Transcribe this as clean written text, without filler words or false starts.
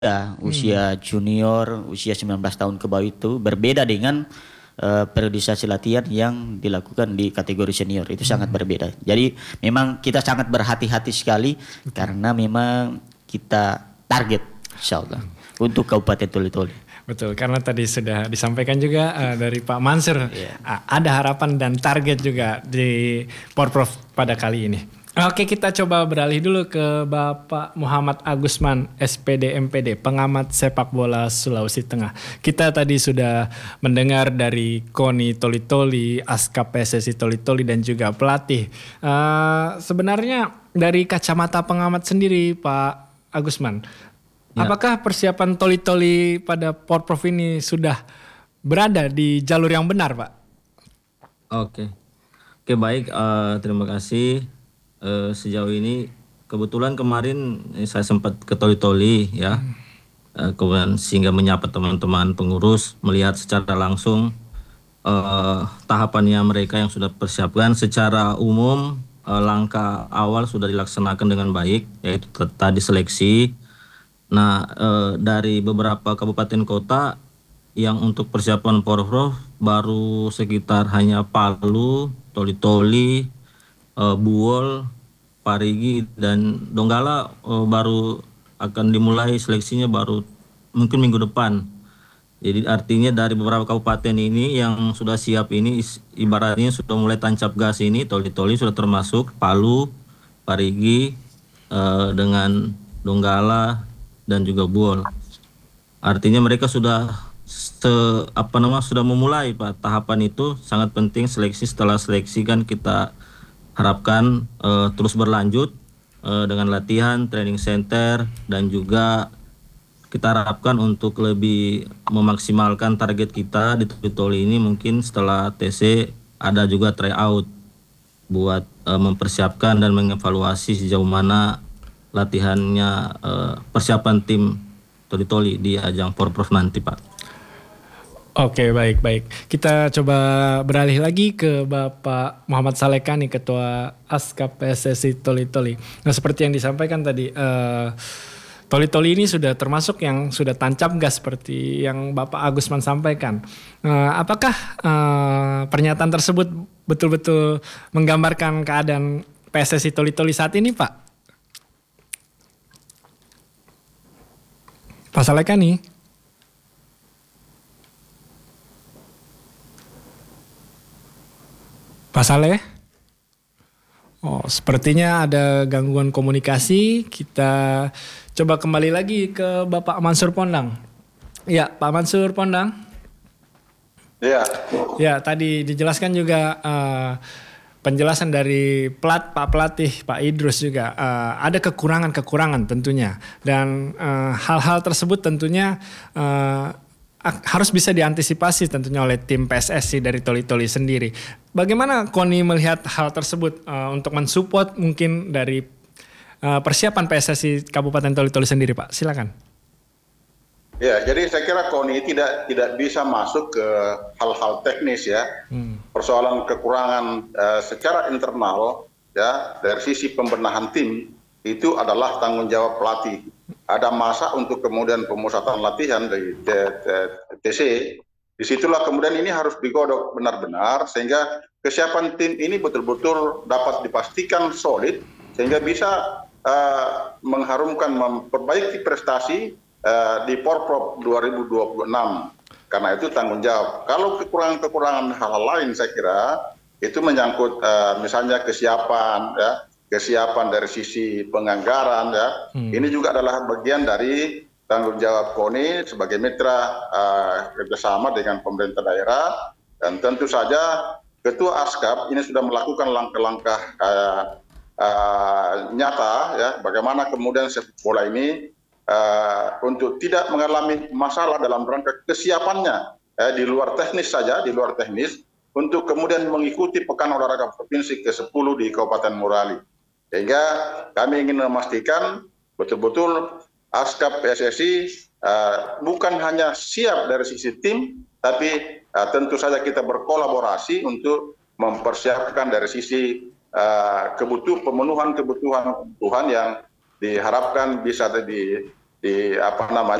usia junior, usia 19 tahun ke bawah itu berbeda dengan periodisasi latihan yang dilakukan di kategori senior itu sangat berbeda. Jadi memang kita sangat berhati-hati sekali karena memang kita target insya Allah untuk Kabupaten Toli-Toli. Betul, karena tadi sudah disampaikan juga dari Pak Mansur, ada harapan dan target juga di Porprov pada kali ini. Oke, kita coba beralih dulu ke Bapak Muhammad Agusman, SPD MPD, pengamat sepak bola Sulawesi Tengah. Kita tadi sudah mendengar dari KONI Toli-Toli, Askap PSSI Toli-Toli dan juga pelatih. Sebenarnya dari kacamata pengamat sendiri Pak Agusman, apakah persiapan Toli-Toli pada Porprov ini sudah berada di jalur yang benar, Pak? Oke, baik. Terima kasih. Sejauh ini kebetulan kemarin saya sempat ke Toli-Toli ya, kemudian sehingga menyapa teman-teman pengurus, melihat secara langsung tahapannya mereka yang sudah persiapkan. Secara umum langkah awal sudah dilaksanakan dengan baik, yaitu tadi seleksi. Nah, dari beberapa kabupaten kota yang untuk persiapan Porprov baru sekitar hanya Palu, Toli-Toli, Buol, Parigi dan Donggala baru akan dimulai seleksinya baru mungkin minggu depan. Jadi artinya dari beberapa kabupaten ini yang sudah siap ini ibaratnya sudah mulai tancap gas ini. Toli-Toli sudah termasuk, Palu, Parigi, dengan Donggala dan juga Buol. Artinya mereka sudah sudah memulai Pak tahapan itu. Sangat penting seleksi. Setelah seleksi kan kita harapkan terus berlanjut dengan latihan, training center, dan juga kita harapkan untuk lebih memaksimalkan target kita di Toli ini. Mungkin setelah TC ada juga tryout buat mempersiapkan dan mengevaluasi sejauh mana latihannya persiapan tim Toli-Toli di ajang Porprov nanti, Pak. Oke, baik. Kita coba beralih lagi ke Bapak Muhammad Salekani, Ketua Askap PSSI Toli-Toli. Nah, seperti yang disampaikan tadi, Toli-Toli ini sudah termasuk yang sudah tancap gas seperti yang Bapak Agusman sampaikan. Apakah pernyataan tersebut betul-betul menggambarkan keadaan PSSI Toli-Toli saat ini, Pak? Pak Salekani? Pak Saleh? Oh, sepertinya ada gangguan komunikasi. Kita coba kembali lagi ke Bapak Mansur Pondang. Ya, Pak Mansur Pondang. Ya. Ya, tadi dijelaskan juga penjelasan dari Pak Pelatih, Pak Idrus juga. Ada kekurangan-kekurangan tentunya. Dan hal-hal tersebut tentunya harus bisa diantisipasi tentunya oleh tim PSSI dari Toli-Toli sendiri. Bagaimana KONI melihat hal tersebut untuk mensupport mungkin dari persiapan PSSI Kabupaten Toli-Toli sendiri, Pak? Silakan. Ya, jadi saya kira KONI tidak bisa masuk ke hal-hal teknis ya. Persoalan kekurangan secara internal ya dari sisi pembenahan tim itu adalah tanggung jawab pelatih. Ada masa untuk kemudian pemusatan latihan dari TC. Disitulah kemudian ini harus digodok benar-benar sehingga kesiapan tim ini betul-betul dapat dipastikan solid sehingga bisa mengharumkan memperbaiki prestasi di Porprov 2026. Karena itu tanggung jawab. Kalau kekurangan-kekurangan hal-hal lain saya kira itu menyangkut misalnya kesiapan ya. Kesiapan dari sisi penganggaran ya. Ini juga adalah bagian dari tanggung jawab KONI sebagai mitra kerjasama dengan pemerintah daerah dan tentu saja Ketua Askap ini sudah melakukan langkah-langkah nyata ya bagaimana kemudian sepak bola ini untuk tidak mengalami masalah dalam rangka kesiapannya di luar teknis saja, di luar teknis untuk kemudian mengikuti Pekan Olahraga Provinsi ke-10 di Kabupaten Morali. Sehingga kami ingin memastikan betul-betul Askap PSSI bukan hanya siap dari sisi tim, tapi tentu saja kita berkolaborasi untuk mempersiapkan dari sisi pemenuhan kebutuhan yang diharapkan bisa di apa namanya